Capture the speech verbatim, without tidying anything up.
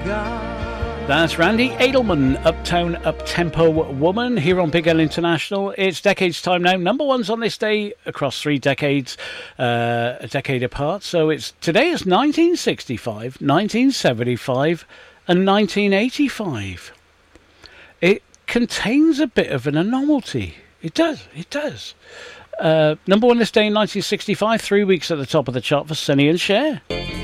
That's Randy Edelman, Uptown Uptempo Woman, here on Big L International. It's decades time now. Number ones on this day across three decades, uh, a decade apart. So it's today is nineteen sixty-five, nineteen seventy-five, and nineteen eighty-five. It contains a bit of an anomaly. It does. It does. Uh, number one this day in nineteen sixty-five, three weeks at the top of the chart for Sonny and Cher.